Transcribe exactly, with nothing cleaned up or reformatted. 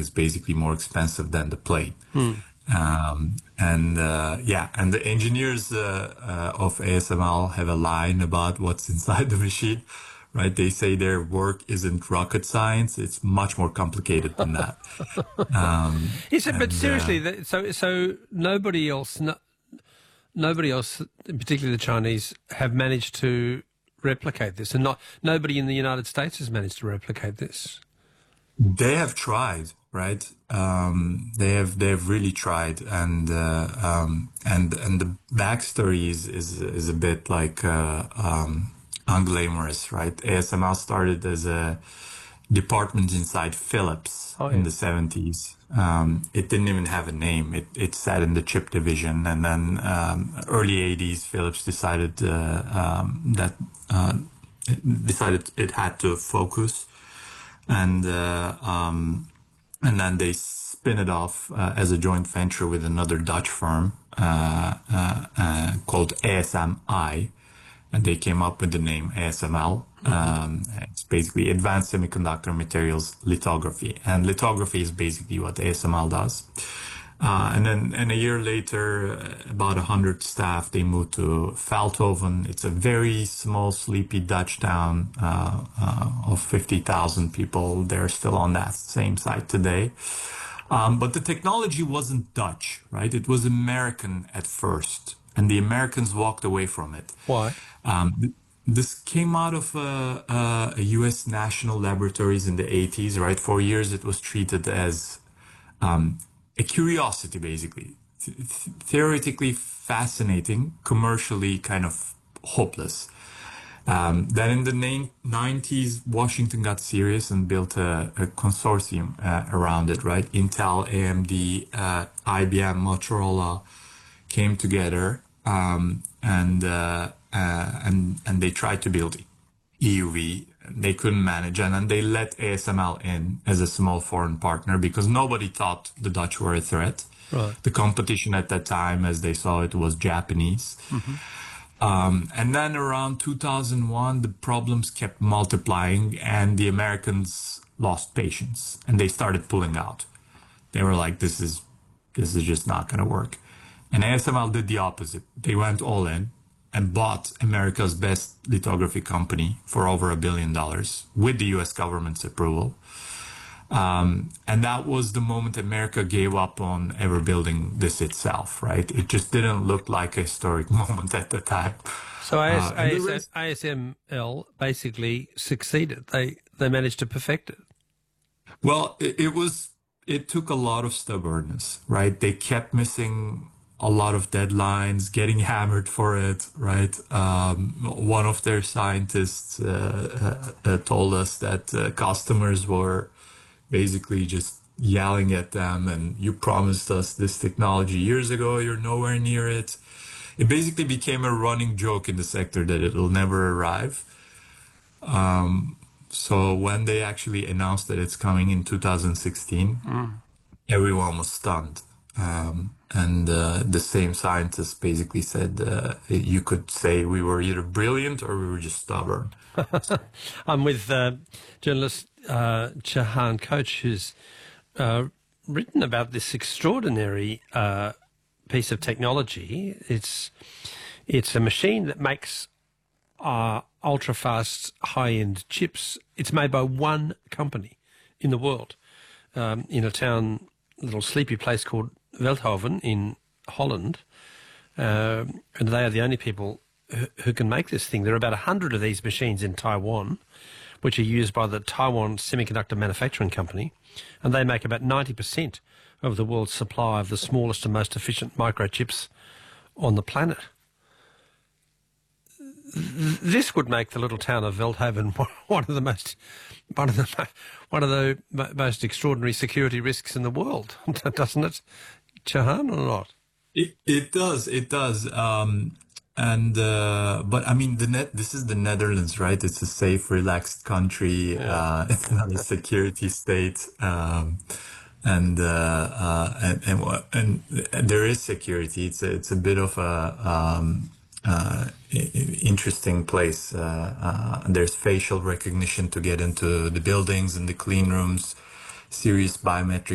is basically more expensive than the plane. Hmm. Um, and uh, yeah, and the engineers uh, uh, of A S M L have a line about what's inside the machine, right? They say their work isn't rocket science; it's much more complicated than that. Um, Is it? But and, seriously, uh, that- so so nobody else, no, nobody else, particularly the Chinese, have managed to replicate this, and not nobody in the United States has managed to replicate this. They have tried, right? Um, they have they have really tried, and uh, um, and and the backstory is is, is a bit like uh, um, unglamorous, right? A S M L started as a department inside Philips Oh, in yeah. the seventies. Um, it didn't even have a name. It it sat in the chip division, and then um, early eighties, Philips decided uh, um, that uh, it decided it had to focus. And uh, um, and then they spin it off uh, as a joint venture with another Dutch firm uh, uh, uh, called A S M I, and they came up with the name A S M L. Um, it's basically Advanced Semiconductor Materials Lithography, and lithography is basically what A S M L does. Uh, and then, and a year later, uh, about a hundred staff, they moved to Veldhoven. It's a very small, sleepy Dutch town uh, uh, of fifty thousand people. They're still on that same site today. Um, but the technology wasn't Dutch, right? It was American at first, and the Americans walked away from it. Why? Um, th- this came out of uh, uh, U S national laboratories in the eighties, right? For years, it was treated as um, a curiosity, basically. Th- th- theoretically fascinating, commercially kind of hopeless. Um, then in the na- nineties, Washington got serious and built a, a consortium uh, around it, right? Intel, A M D, uh, I B M, Motorola came together um, and, uh, uh, and and they tried to build E U V. They couldn't manage, and then they let A S M L in as a small foreign partner because nobody thought the Dutch were a threat. Right. The competition at that time, as they saw it, was Japanese. Um, and then around two thousand one, the problems kept multiplying, and the Americans lost patience, and they started pulling out. They were like, "This is this is just not going to work." And A S M L did the opposite. They went all in and bought America's best lithography company for over a billion dollars with the U S government's approval. Um, and that was the moment America gave up on ever building this itself, right? It just didn't look like a historic moment at the time. So AS, Uh, and the AS, rest- A S M L basically succeeded. They they managed to perfect it. Well, it, it was, it took a lot of stubbornness, right? They kept missing a lot of deadlines, getting hammered for it, right? Um, one of their scientists uh, uh, uh, told us that uh, customers were basically just yelling at them, and you promised us this technology years ago, you're nowhere near it. It basically became a running joke in the sector that it'll never arrive. Um, so when they actually announced that it's coming in two thousand sixteen, everyone was stunned. Um, and uh, the same scientists basically said uh, you could say we were either brilliant or we were just stubborn. I'm with uh, journalist uh, Chahan Coach, who's uh, written about this extraordinary uh, piece of technology. It's it's a machine that makes uh, ultra-fast, high-end chips. It's made by one company in the world, um, in a town, little sleepy place called Veldhoven in Holland, uh, and they are the only people who, who can make this thing. There are about a hundred of these machines in Taiwan, which are used by the Taiwan Semiconductor Manufacturing Company, and they make about ninety percent of the world's supply of the smallest and most efficient microchips on the planet. This would make the little town of Veldhoven one of the most, one of the, one of the most extraordinary security risks in the world, doesn't it, Chahan, or not? It it does, it does. Um, and uh, but I mean, the net. This is the Netherlands, right? It's a safe, relaxed country. Yeah. Uh, it's not a security state, um, and, uh, uh, and and wha- and and there is security. It's a, it's a bit of a um, uh, i- i- interesting place. Uh, uh, there's facial recognition to get into the buildings and the clean rooms, serious biometric